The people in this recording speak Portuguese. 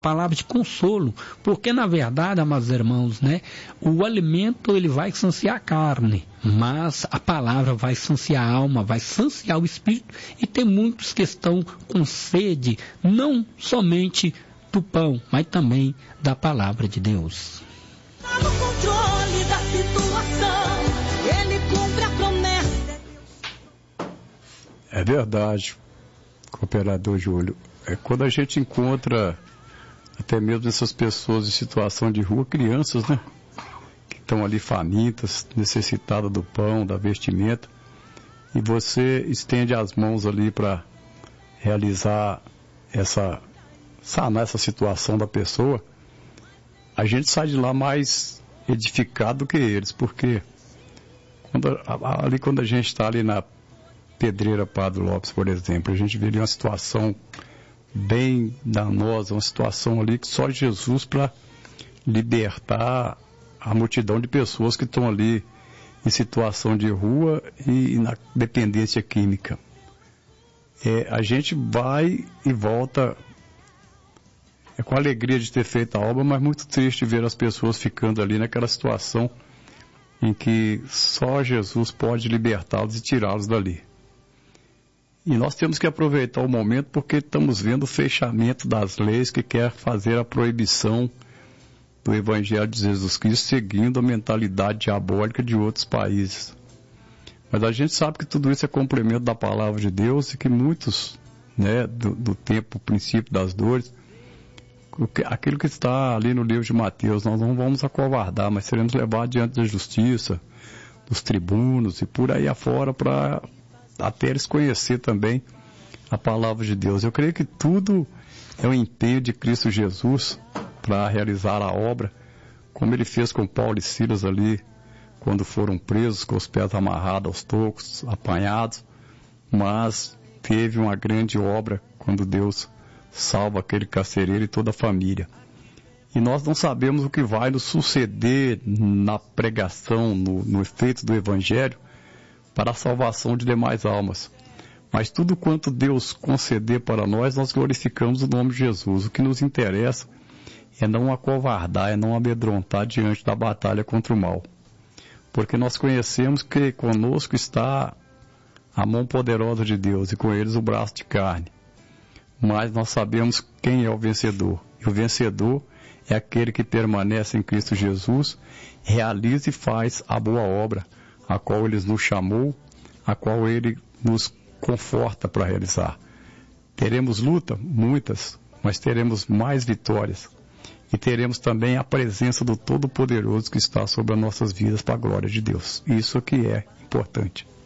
palavra de consolo, porque na verdade, amados irmãos, né, o alimento ele vai saciar a carne, mas a palavra vai saciar a alma, vai saciar o espírito, e tem muitos que estão com sede, não somente do pão, mas também da palavra de Deus. Tá no controle da situação, ele cumpre a promessa. É verdade, cooperador Júlio. É quando a gente encontra até mesmo essas pessoas em situação de rua, crianças, né? Que estão ali famintas, necessitadas do pão, da vestimenta, e você estende as mãos ali para realizar sanar essa situação da pessoa, a gente sai de lá mais edificado do que eles, porque quando a gente está ali na Pedreira Padre Lopes, por exemplo, a gente vê ali uma situação bem danosa, uma situação ali que só Jesus para libertar a multidão de pessoas que estão ali em situação de rua e na dependência química. A gente vai e volta com alegria de ter feito a obra, mas muito triste ver as pessoas ficando ali naquela situação em que só Jesus pode libertá-los e tirá-los dali. E nós temos que aproveitar o momento porque estamos vendo o fechamento das leis que quer fazer a proibição do Evangelho de Jesus Cristo seguindo a mentalidade diabólica de outros países. Mas a gente sabe que tudo isso é complemento da palavra de Deus e que muitos, né, do tempo, o princípio das dores, aquilo que está ali no livro de Mateus, nós não vamos acovardar, mas seremos levados diante da justiça, dos tribunos e por aí afora para até eles conhecer também a palavra de Deus. Eu creio que tudo é um empenho de Cristo Jesus para realizar a obra, como ele fez com Paulo e Silas ali, quando foram presos, com os pés amarrados aos tocos, apanhados, mas teve uma grande obra quando Deus salva aquele carcereiro e toda a família. E nós não sabemos o que vai nos suceder na pregação, no efeito do Evangelho, para a salvação de demais almas. Mas tudo quanto Deus conceder para nós, nós glorificamos o nome de Jesus. O que nos interessa é não acovardar, é não amedrontar diante da batalha contra o mal. Porque nós conhecemos que conosco está a mão poderosa de Deus e com eles o braço de carne. Mas nós sabemos quem é o vencedor. E o vencedor é aquele que permanece em Cristo Jesus, realiza e faz a boa obra, a qual Ele nos chamou, a qual Ele nos conforta para realizar. Teremos luta? Muitas, mas teremos mais vitórias. E teremos também a presença do Todo-Poderoso que está sobre as nossas vidas para a glória de Deus. Isso que é importante.